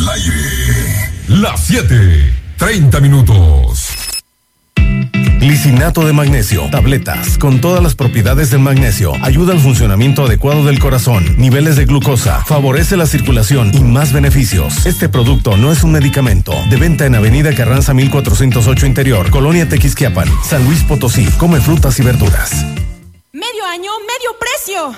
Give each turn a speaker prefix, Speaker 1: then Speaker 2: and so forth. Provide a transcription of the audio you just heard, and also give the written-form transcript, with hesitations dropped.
Speaker 1: al aire. Las 7:30.
Speaker 2: Glicinato de magnesio, tabletas con todas las propiedades del magnesio, ayuda al funcionamiento adecuado del corazón, niveles de glucosa, favorece la circulación y más beneficios. Este producto no es un medicamento. De venta en Avenida Carranza 1408 Interior, Colonia Tequisquiapan, San Luis Potosí. Come frutas y verduras.
Speaker 3: Medio año, medio precio.